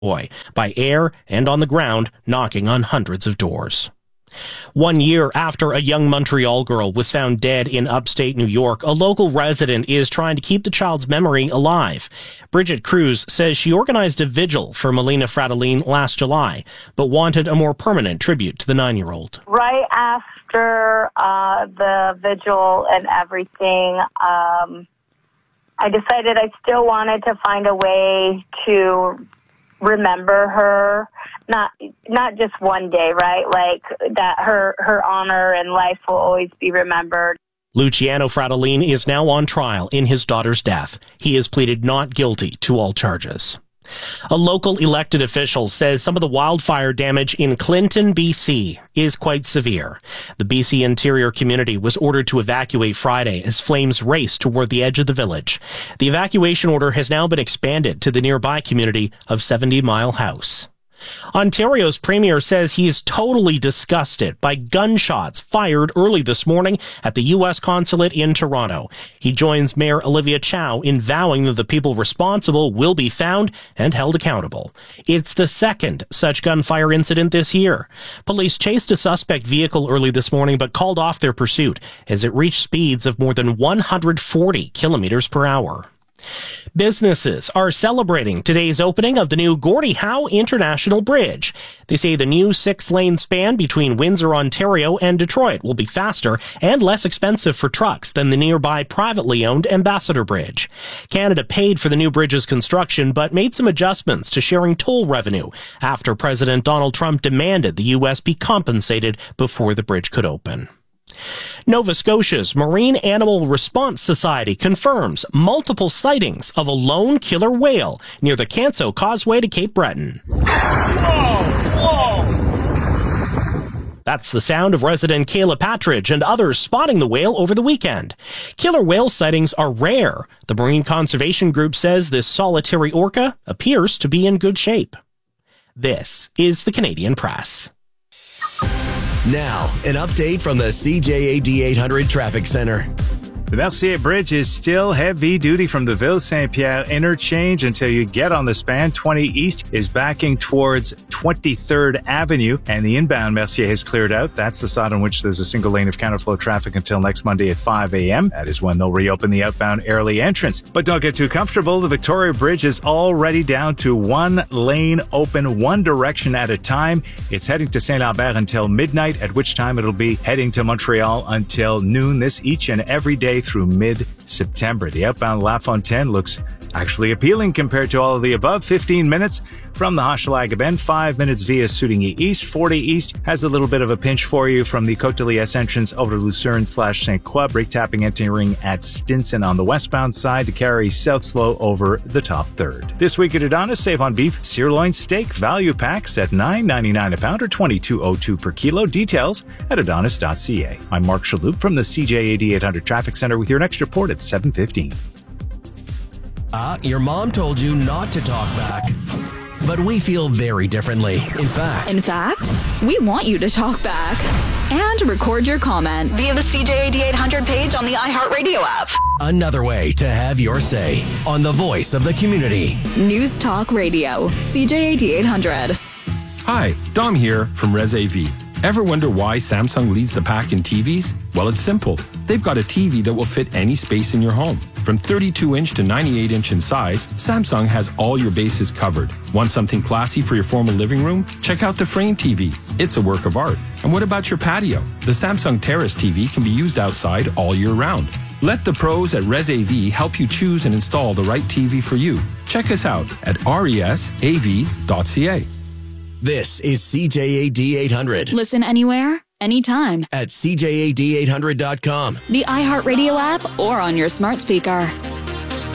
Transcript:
by air and on the ground, knocking on hundreds of doors. 1 year after a young Montreal girl was found dead in upstate New York, a local resident is trying to keep the child's memory alive. Bridget Cruz says she organized a vigil for Melina Fratellin last July, but wanted a more permanent tribute to the 9-year-old. Right after the vigil and everything, I decided I still wanted to find a way to remember her, not just one day, right? Like that her honor and life will always be remembered. Luciano Fratellin is now on trial in his daughter's death. He has pleaded not guilty to all charges. A local elected official says some of the wildfire damage in Clinton, BC is quite severe. The BC interior community was ordered to evacuate Friday as flames raced toward the edge of the village. The evacuation order has now been expanded to the nearby community of 70 Mile House. Ontario's premier says he is totally disgusted by gunshots fired early this morning at the U.S. consulate in Toronto. He joins Mayor Olivia Chow in vowing that the people responsible will be found and held accountable. It's the second such gunfire incident this year. Police chased a suspect vehicle early this morning but called off their pursuit as it reached speeds of more than 140 kilometers per hour. Businesses are celebrating today's opening of the new Gordie Howe International Bridge. They say the new 6-lane span between Windsor, Ontario and Detroit will be faster and less expensive for trucks than the nearby privately owned Ambassador Bridge. Canada paid for the new bridge's construction but made some adjustments to sharing toll revenue after President Donald Trump demanded the U.S. be compensated before the bridge could open. Nova Scotia's Marine Animal Response Society confirms multiple sightings of a lone killer whale near the Canso Causeway to Cape Breton. Whoa! That's the sound of resident Kayla Patridge and others spotting the whale over the weekend. Killer whale sightings are rare. The Marine Conservation Group says this solitary orca appears to be in good shape. This is the Canadian Press. Now, an update from the CJAD 800 Traffic Center. The Mercier Bridge is still heavy duty from the Ville-Saint-Pierre interchange until you get on the span. 20 East is backing towards 23rd Avenue, and the inbound Mercier has cleared out. That's the side on which there's a single lane of counterflow traffic until next Monday at 5 a.m. That is when they'll reopen the outbound Airlie entrance. But don't get too comfortable. The Victoria Bridge is already down to one lane open, one direction at a time. It's heading to Saint-Lambert until midnight, at which time it'll be heading to Montreal until noon this each and every day through mid-September. The outbound La Fontaine looks actually appealing compared to all of the above. 15 minutes from the Hochelaga Bend, 5 minutes via Soudigny East. 40 East has a little bit of a pinch for you from the Côte de Liesse entrance over to Lucerne/St. Croix. Brake tapping entering at Stinson on the westbound side to carry south slow over the top third. This week at Adonis, save on beef sirloin steak value packs at $9.99 a pound or $22.02 per kilo. Details at adonis.ca. I'm Mark Shalhoub from the CJAD 800 Traffic Center with your next report at 7:15. Your mom told you not to talk back. But we feel very differently. In fact, we want you to talk back and record your comment via the CJAD 800 page on the iHeartRadio app. Another way to have your say on the voice of the community. News Talk Radio, CJAD 800. Hi, Dom here from Res AV. Ever wonder why Samsung leads the pack in TVs? Well, it's simple. They've got a TV that will fit any space in your home. From 32-inch to 98-inch in size, Samsung has all your bases covered. Want something classy for your formal living room? Check out the Frame TV. It's a work of art. And what about your patio? The Samsung Terrace TV can be used outside all year round. Let the pros at Res AV help you choose and install the right TV for you. Check us out at resav.ca. This is CJAD 800. Listen anywhere, anytime. At CJAD800.com. The iHeartRadio app or on your smart speaker.